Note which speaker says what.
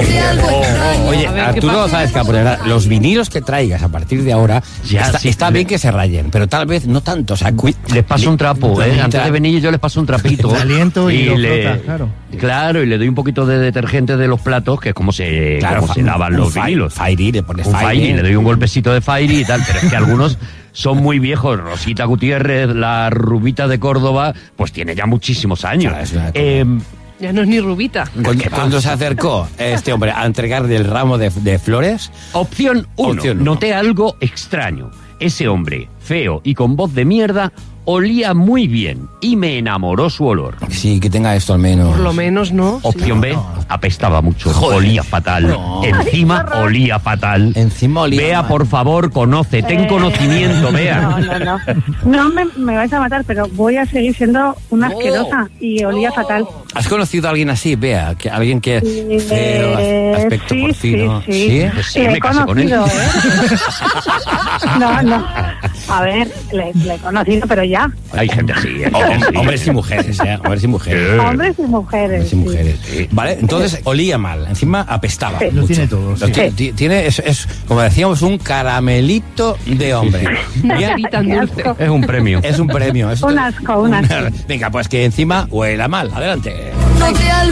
Speaker 1: Oye, Arturo, ¿sabes qué? Los vinilos que traigas a partir de ahora, está bien que se rayen, pero tal vez no tanto. O sea,
Speaker 2: les paso un trapo, antes de venir yo les paso un trapito.
Speaker 3: El aliento y lo frota, claro.
Speaker 2: Claro, y le doy un poquito de detergente de los platos, que es como se lavan los vinilos.
Speaker 1: Fairy, le pones
Speaker 2: Fairy, le doy un golpecito de Fairy y tal, pero es que algunos son muy viejos. Rosita Gutiérrez, la rubita de Córdoba, pues tiene ya muchísimos años.
Speaker 4: Ya no es ni rubita.
Speaker 1: Cuando se acercó este hombre a entregarle el ramo de flores...
Speaker 2: Opción 1. Noté algo extraño. Ese hombre, feo y con voz de mierda, olía muy bien y me enamoró su olor.
Speaker 1: Sí, que tenga esto al menos.
Speaker 4: Por lo menos, ¿no?
Speaker 2: Opción B, apestaba mucho. Joder. Olía fatal. No. Encima olía fatal. Bea, por favor, conoce, ten conocimiento, Bea.
Speaker 5: No me vais a matar, pero voy a seguir siendo una asquerosa y olía fatal.
Speaker 1: ¿Has conocido a alguien así, Bea? Alguien que feo, aspecto porcino.
Speaker 5: Sí.
Speaker 2: Me casé con él.
Speaker 5: No. A ver, le he conocido, pero ya.
Speaker 2: Hay gente así.
Speaker 1: Hombres y mujeres, Hombres y mujeres.
Speaker 5: Hombres y mujeres.
Speaker 1: Sí. Vale, entonces olía mal, encima apestaba.
Speaker 3: Sí. Lo tiene todo. Sí.
Speaker 1: Tiene, es, como decíamos, un caramelito de hombre.
Speaker 2: Es un premio.
Speaker 5: Un asco.
Speaker 1: Venga, pues que encima huela mal. Adelante.